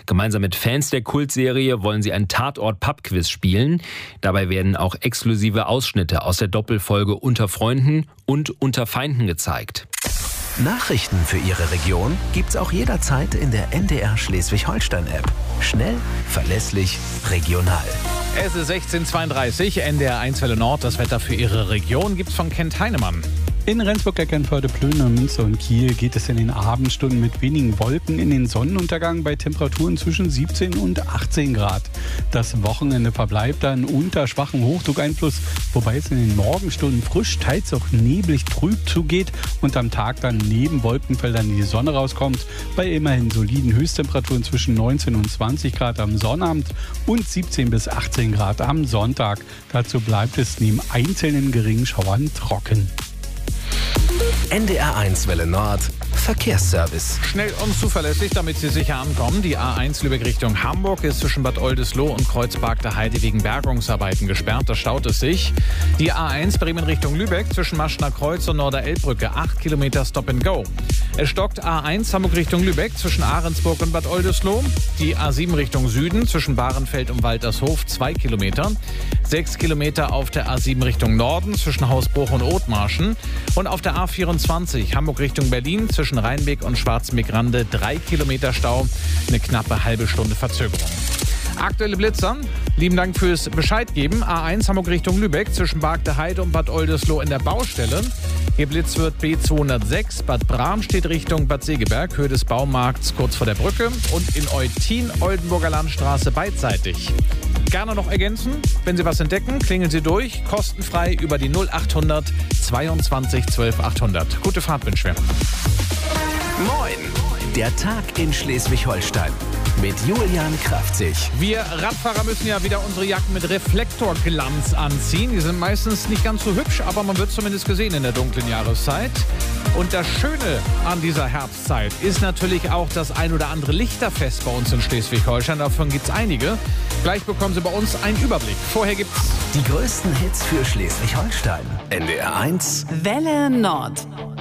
Gemeinsam mit Fans der Kultserie wollen sie ein Tatort-Pub-Quiz spielen. Dabei werden auch exklusive Ausschnitte aus der Doppelfolge Unter Freunden und Unter Feinden gezeigt. Nachrichten für Ihre Region gibt's auch jederzeit in der NDR Schleswig-Holstein-App. Schnell, verlässlich, regional. Es ist 16:32, NDR 1 Welle Nord. Das Wetter für Ihre Region gibt's von Kent Heinemann. In Rendsburg, Eckernförde, Plön, Münster und Kiel geht es in den Abendstunden mit wenigen Wolken in den Sonnenuntergang bei Temperaturen zwischen 17 und 18 Grad. Das Wochenende verbleibt dann unter schwachem Hochdruckeinfluss, wobei es in den Morgenstunden frisch, teils auch neblig trüb zugeht und am Tag dann neben Wolkenfeldern die Sonne rauskommt, bei immerhin soliden Höchsttemperaturen zwischen 19 und 20 Grad am Sonnabend und 17 bis 18 Grad am Sonntag. Dazu bleibt es neben einzelnen geringen Schauern trocken. NDR 1 Welle Nord, Verkehrsservice. Schnell und zuverlässig, damit Sie sicher ankommen. Die A1 Lübeck Richtung Hamburg ist zwischen Bad Oldesloe und Kreuzberg der Heide wegen Bergungsarbeiten gesperrt. Da staut es sich. Die A1 Bremen Richtung Lübeck zwischen Maschner Kreuz und Norder-Elbbrücke 8 Kilometer Stop and Go. Es stockt A1 Hamburg Richtung Lübeck zwischen Ahrensburg und Bad Oldesloe. Die A7 Richtung Süden zwischen Bahrenfeld und Waltershof 2 Kilometer. 6 Kilometer auf der A7 Richtung Norden zwischen Hausbruch und Othmarschen. Und auf der A24 Hamburg Richtung Berlin zwischen Rheinbeck und Schwarzenbeck-Rande 3 Kilometer Stau, eine knappe halbe Stunde Verzögerung. Aktuelle Blitzer, lieben Dank fürs Bescheid geben. A1 Hamburg Richtung Lübeck zwischen Barg der Heide und Bad Oldesloe in der Baustelle. Geblitzt wird B206, Bad Bramstedt Richtung Bad Segeberg, Höhe des Baumarkts kurz vor der Brücke und in Eutin, Oldenburger Landstraße beidseitig. Gerne noch ergänzen, wenn Sie was entdecken, klingeln Sie durch, kostenfrei über die 0800 22 12 800. Gute Fahrt wünschen wir. Moin, der Tag in Schleswig-Holstein mit Julian Kraftzig. Wir Radfahrer müssen ja wieder unsere Jacken mit Reflektorglanz anziehen. Die sind meistens nicht ganz so hübsch, aber man wird zumindest gesehen in der dunklen Jahreszeit. Und das Schöne an dieser Herbstzeit ist natürlich auch das ein oder andere Lichterfest bei uns in Schleswig-Holstein. Davon gibt es einige. Gleich bekommen Sie bei uns einen Überblick. Vorher gibt's die größten Hits für Schleswig-Holstein. NDR 1 Welle Nord.